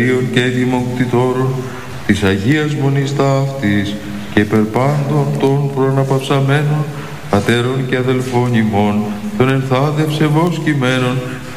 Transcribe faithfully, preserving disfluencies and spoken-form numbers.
και δημοκτητόρων της Αγίας Μονής Ταύτης και υπερπάντων των προαναπαυσαμένων πατέρων και αδελφών ημών, των ενθάδευσε βοσκημένων